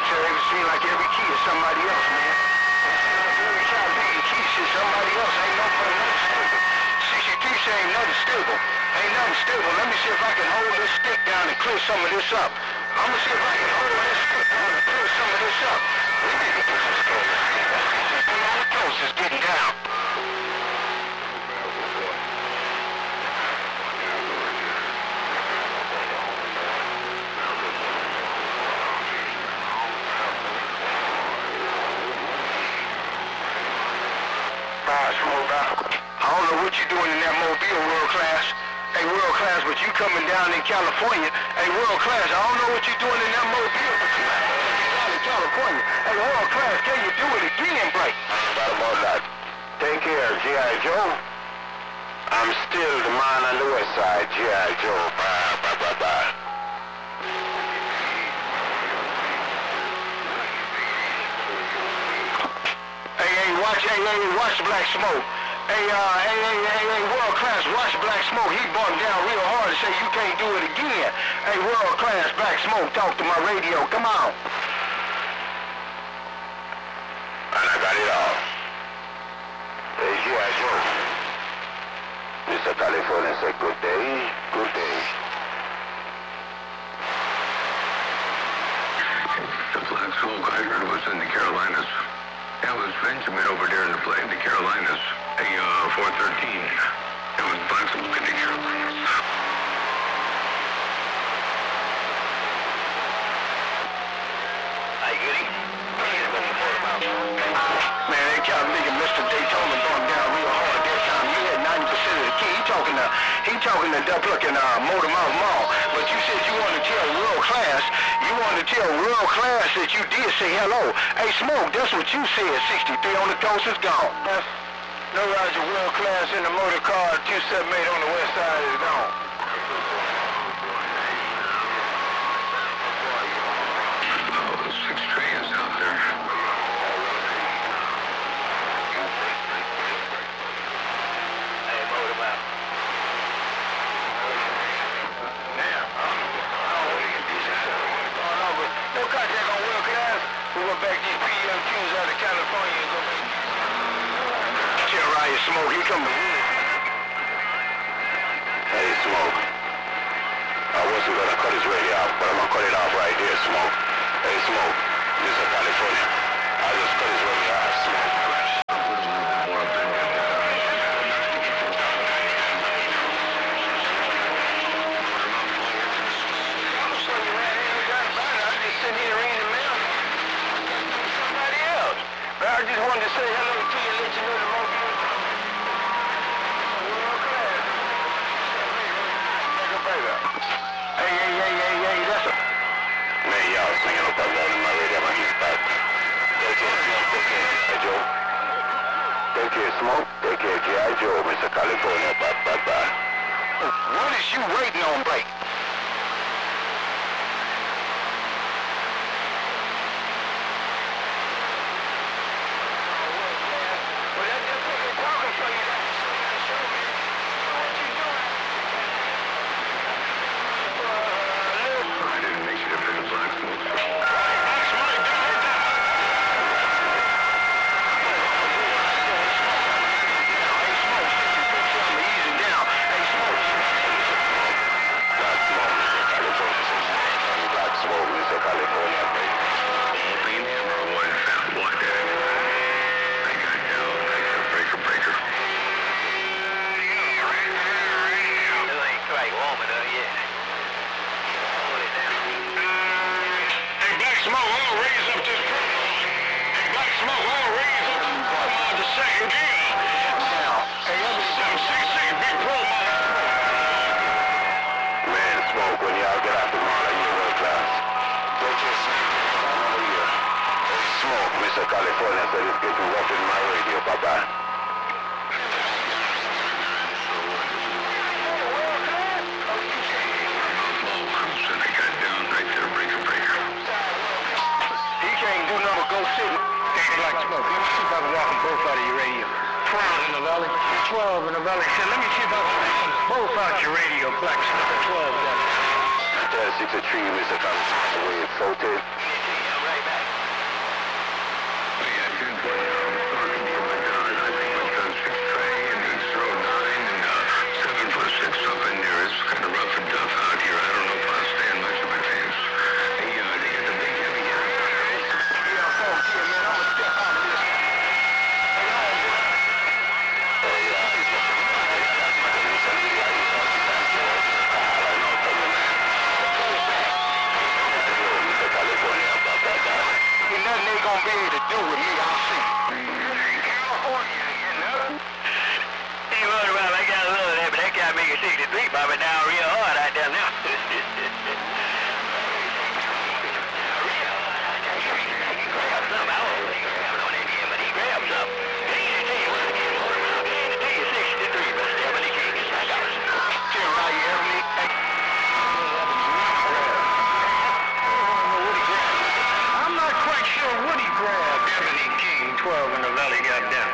Terry. It seems like every key is somebody else, man. Every time the keys is somebody else. Ain't no but nothing stable. 63 say ain't nothing stable. Ain't nothing stable. Let me see if I can hold this stick down and clear some of this up. I'm gonna see if I can hold this stick down and clear some of this up. We need to put some stuff. The coast is getting down. I don't know what you're doing in that Mobile, World Class. Hey, World Class, but you coming down in California. Hey, World Class, I don't know what you're doing in that Mobile, but you down in California. Hey, World Class, can you do it again, Blake? About that. Take care, G.I. Joe. I'm still the man on the west side, G.I. Joe. Bye. Watch Black Smoke. Hey, World Class, watch Black Smoke. He bumped down real hard and say you can't do it again. Hey, World Class, Black Smoke, talk to my radio. Come on. And I got it all. Hey, G.I. Joe. Mr. California said good day, good day. The Black Smoke I heard was in the Carolinas. That was Benjamin over there in the Carolinas. Hey, 413. That was Black Smoke in the Carolinas. Hey, Goody. Man, they kind of making Mr. Daytona bump down real hard that time. He had 90% of the key. He talking to Dupluck and Motor Mouth Mall. But you said you wanted to tell World Class. You wanted to tell World Class that you did say hello. Hey, Smoke, that's what you said. 63 on the coast is gone. No Roger, World Class in the motor car. 278 on the west side is gone. Oh, 6 trains out there. Hey, Motor Mouth. No contact on World Class. We went back these PMQs out of California and go back. Tell Riot Smoke, he come to win. Hey, Smoke. I wasn't gonna cut his radio off, but I'm gonna cut it off right there, Smoke. Hey, Smoke. This is California. I just cut his radio off, Smoke. I just wanted to say hello to you, let you know the Mobile. Hey, that's a... Man, y'all singing up that one in my radio, my heat back. Take care, Smoke. Take care, G.I. Joe. Take care, Smoke. Take care, G.I. Joe, Mr. California. Bye. What is you waiting on, Blake? California said it's getting rough in my radio, Papa. He can't do nothing but go sit. Black Smoke. Let me see if I can walk them both out of your radio. 12 in the valley. 12 in the valley. Said, let me see if I can walk them both out your radio. Black Smoke. 12 down. 63, Mr. Constance, the way it's floated. right back. Yeah, 10-20, I'm talking to you, my God. I think with 6 Trey and East Road 9 and 7'6" up in there, it's kind of rough and tough out here. I don't know if I'll stand much of a chance. They got the big heavy guy. Yeah, man, I'm gonna step out of this. Nothing they gonna be able to do with me, I'll see. California, you know? Hey, wonder about I got a little of that, but that got me a 63 popping down real hard out there now. Grab some, I don't think he's grabbing on any end, but he grabbed some. He ain't tell you what to get on around. He ain't tell you 63, but Ebony King, I got it. Chill right here, Ebony. I'm not quite sure what he grabbed. Ebony King, 12 in the valley, got down.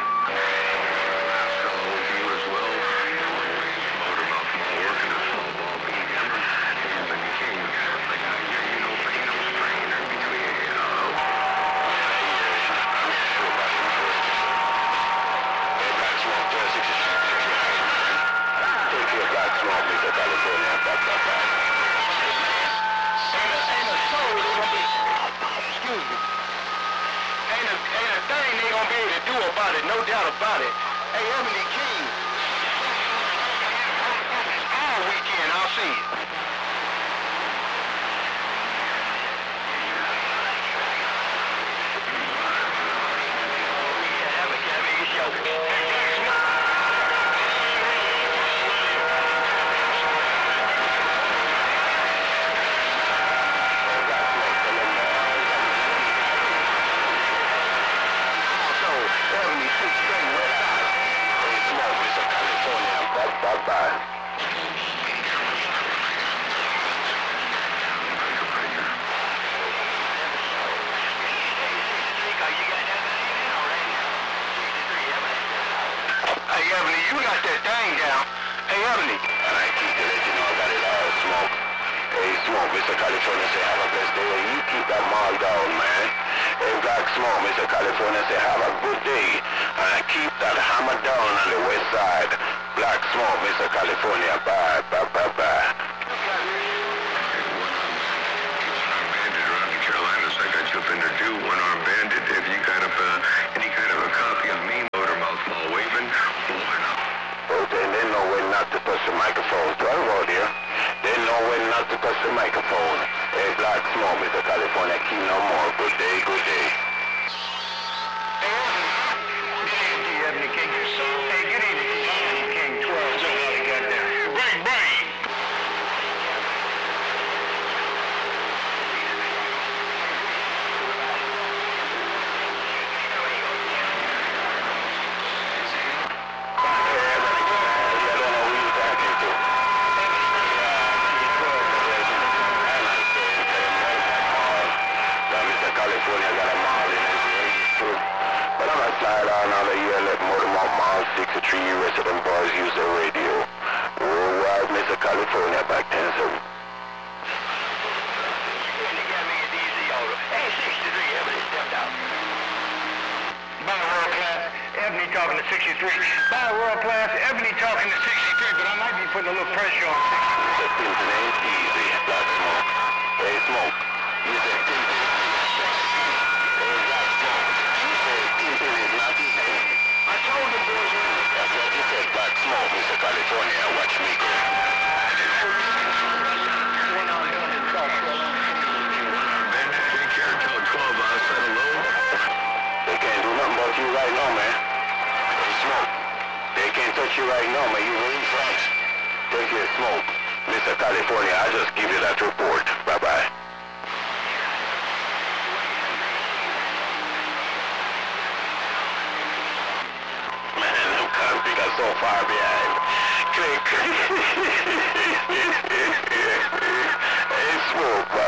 With you as well. Motor mouth mall working a small ball beat. Ebony King, like I hear you know, he knows trainer between Ain't a thing they gonna be able to do about it, no doubt about it. Hey, Ebony King, all weekend I'll see you. Yeah, have a good show. Bye-bye. Hey, Ebony, you got that thing down. Hey, Ebony. And I keep to let you know I got it all, Smoke. Hey, Smoke, Mr. California say have a best day. You keep that mall down, man. Hey, Black Smoke, Mr. California say have a good day. And I keep that hammer down on the west side. Black Smoke, Mr. California, bye, bye, bye, bye. Bandit around the Carolinas, I got you up in there too. One-armed bandit. Have you got any kind of a copy of me, Motor Mouth Mall waving? Okay, they know when not to touch the microphone. 12 out here. They know when not to touch the microphone. Hey, Black Smoke, Mr. California, keep no more. Good day, good day. Hey, Ebony King. Hey, good evening. Ebony King, 12. So how they got there? Bang, bang! California got a mall in it. But I'm gonna slide on another year, let Motormount Mall 63 resident boys use the radio. Worldwide, Mr. California, back 10-7. Hey, 63, Ebony stepped out. By world class, Ebony talking to 63. By world class, Ebony talking to 63, but I might be putting a little pressure on 63. The Tintin ain't easy, Black Smoke. Hey, Smoke, you said Tintin. I told the boys that's what you said, Black Smoke, Mr. California, watch me go. Bandit, take care till 12 outside of low. They can't do nothing about you right now, man. Hey, Smoke, they can't touch you right now, man. You in front. Take your Smoke. Mr. California, I just give you that report. Bye-bye. So far behind. Click. Hey, Smoke,